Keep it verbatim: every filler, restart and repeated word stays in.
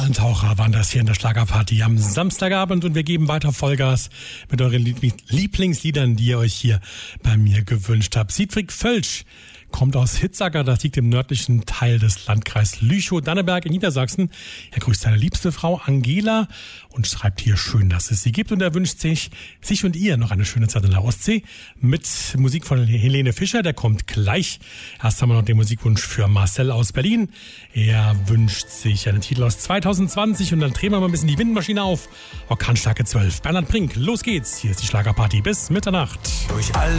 Eintaucher waren das hier in der Schlagerparty am Samstagabend und wir geben weiter Vollgas mit euren Lieblingsliedern, die ihr euch hier bei mir gewünscht habt. Siegfried Völsch kommt aus Hitzacker, das liegt im nördlichen Teil des Landkreises Lüchow-Danneberg in Niedersachsen. Er grüßt seine liebste Frau Angela und schreibt hier schön, dass es sie gibt. Und er wünscht sich, sich und ihr noch eine schöne Zeit in der Ostsee mit Musik von Helene Fischer. Der kommt gleich. Erst haben wir noch den Musikwunsch für Marcel aus Berlin. Er wünscht sich einen Titel aus zwanzig zwanzig und dann drehen wir mal ein bisschen die Windmaschine auf. Orkanstärke zwölf. Bernhard Brink, los geht's. Hier ist die Schlagerparty bis Mitternacht. Durch alle